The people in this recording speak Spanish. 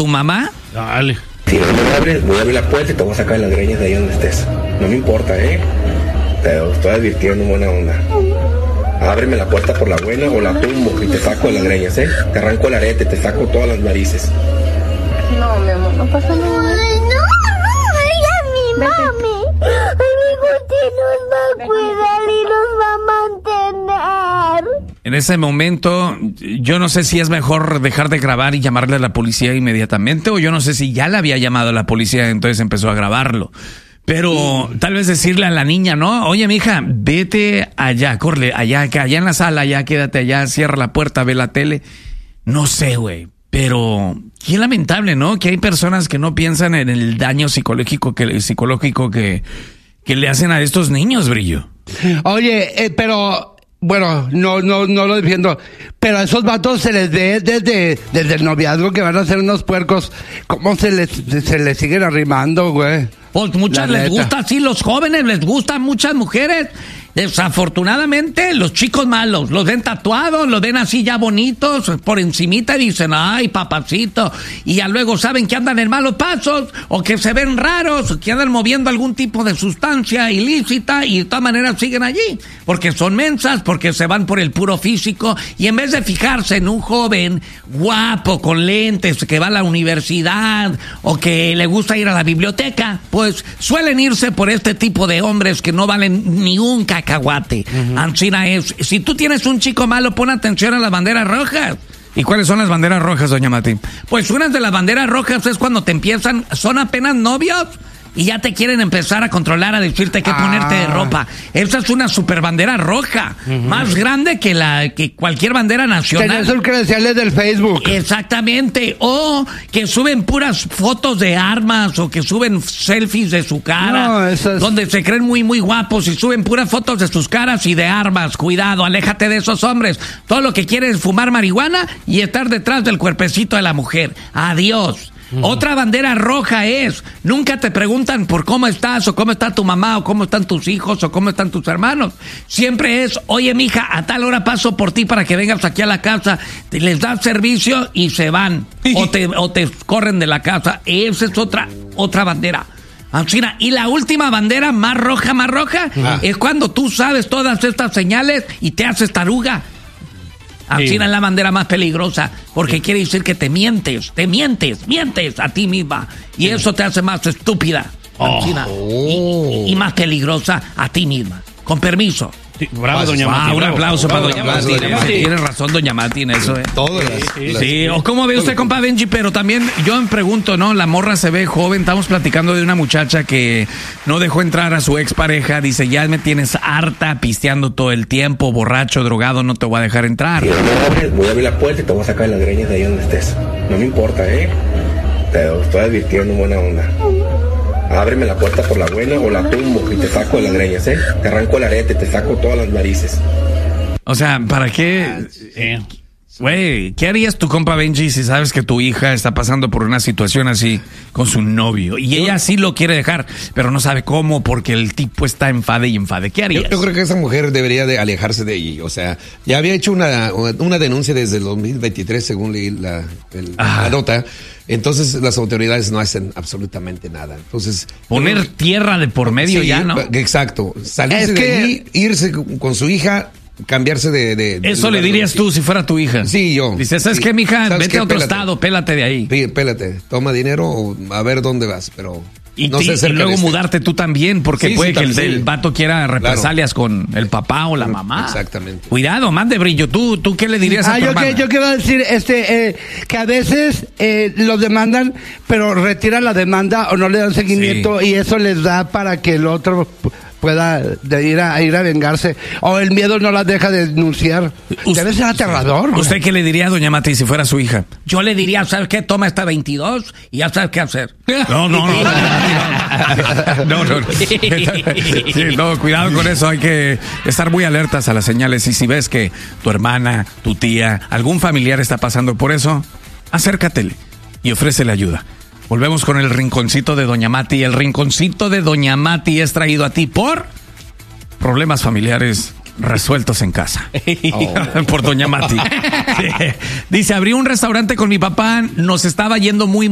tu mamá? Dale. Si no me abres, voy a abrir la puerta y te voy a sacar las greñas de ahí donde estés. No me importa, Te estoy advirtiendo en buena onda. Ábreme la puerta por la buena o la tumbo y te saco de las greñas, Te arranco el arete, te saco todas las narices. No, mi amor, no pasa nada. Ay, no, ella es mi mami. Amigo, usted nos va a cuidar y nos va a mantener. En ese momento, yo no sé si es mejor dejar de grabar y llamarle a la policía inmediatamente, o yo no sé si ya le había llamado a la policía, entonces empezó a grabarlo. Pero tal vez decirle a la niña, ¿no? Oye, mija, vete allá, corre, allá en la sala, ya quédate allá, cierra la puerta, ve la tele. No sé, güey. Pero qué lamentable, ¿no? Que hay personas que no piensan en el daño psicológico que le hacen a estos niños, Brillo. Oye, pero... Bueno, no lo defiendo, pero a esos vatos se les ve desde el noviazgo que van a ser unos puercos. ¿Cómo se les siguen arrimando, güey? Pues muchas les gusta, sí, los jóvenes les gustan, muchas mujeres. Desafortunadamente, los chicos malos los ven tatuados, los ven así ya bonitos, por encimita y dicen, ay, papacito. Y ya luego saben que andan en malos pasos, o que se ven raros, o que andan moviendo algún tipo de sustancia ilícita, y de todas maneras siguen allí. Porque son mensas, porque se van por el puro físico, y en vez de fijarse en un joven guapo, con lentes, que va a la universidad, o que le gusta ir a la biblioteca, pues suelen irse por este tipo de hombres que no valen ni un cacahuate. Ancina es, si tú tienes un chico malo, pon atención a las banderas rojas. ¿Y cuáles son las banderas rojas, doña Mati? Pues una de las banderas rojas es cuando te empiezan, son apenas novios, y ya te quieren empezar a controlar, a decirte qué ponerte de ropa. Esa es una super bandera roja, más grande que cualquier bandera nacional. Tener sus credenciales del Facebook. Exactamente. O que suben puras fotos de armas, o que suben selfies de su cara, donde se creen muy, muy guapos, y suben puras fotos de sus caras y de armas. Cuidado, aléjate de esos hombres. Todo lo que quieren es fumar marihuana y estar detrás del cuerpecito de la mujer. Adiós. Otra bandera roja es, nunca te preguntan por cómo estás, o cómo está tu mamá, o cómo están tus hijos, o cómo están tus hermanos. Siempre es, oye, mija, a tal hora paso por ti para que vengas aquí a la casa. Les das servicio y se van, o te corren de la casa. Esa es otra bandera. Ancina, y la última bandera más roja, es cuando tú sabes todas estas señales y te haces taruga. Ancina es la bandera más peligrosa, porque quiere decir que te mientes a ti misma, y eso te hace más estúpida, Ancina, y más peligrosa a ti misma. Con permiso. Sí, bravo, doña Mati. Un aplauso para doña Mati. Tiene razón, doña Mati, en eso. Todo. Sí, o cómo ve usted, compa Benji, pero también yo me pregunto, ¿no? La morra se ve joven. Estamos platicando de una muchacha que no dejó entrar a su expareja. Dice, ya me tienes harta, pisteando todo el tiempo, borracho, drogado, no te voy a dejar entrar. Si no me abres, voy a abrir la puerta y te voy a sacar las greñas de ahí donde estés. No me importa, Te estoy advirtiendo en buena onda. Ábreme la puerta por la buena o la tumbo y te saco de las greñas, Te arranco el arete, te saco todas las narices. O sea, ¿para qué? Güey, ¿qué harías tu compa Benji si sabes que tu hija está pasando por una situación así con su novio? Y ella sí lo quiere dejar, pero no sabe cómo porque el tipo está enfade. ¿Qué harías? Yo creo que esa mujer debería de alejarse de allí. O sea, ya había hecho una denuncia desde el 2023, según leí la nota. Entonces las autoridades no hacen absolutamente nada. Entonces poner tierra de por medio, ya, ¿no? Exacto. Salirse de allí, irse con su hija, cambiarse de eso le dirías tú si fuera tu hija. Sí, yo. Dices, ¿sabes qué, mija? Vete a otro estado, pélate de ahí. Sí, pélate. Toma dinero o a ver dónde vas, pero... Y luego mudarte tú también, porque puede que el vato quiera represalias con el papá o la mamá. Exactamente. Cuidado, man de Brillo. ¿Tú qué le dirías a tu hermana? Yo quiero decir que a veces los demandan, pero retiran la demanda o no le dan seguimiento, y eso les da para que el otro pueda ir a vengarse, o el miedo no las deja de denunciar. Debe ser aterrador. ¿Usted qué le diría a doña Mati si fuera su hija? Yo le diría, ¿sabes qué? Toma esta 22 y ya sabes qué hacer. No, cuidado con eso. Hay que estar muy alertas a las señales, y si ves que tu hermana, tu tía, algún familiar está pasando por eso, acércatele y ofrécele ayuda. Volvemos con el rinconcito de doña Mati. El rinconcito de doña Mati es traído a ti por problemas familiares resueltos en casa. Por doña Mati. Dice, abrí un restaurante con mi papá, nos estaba yendo muy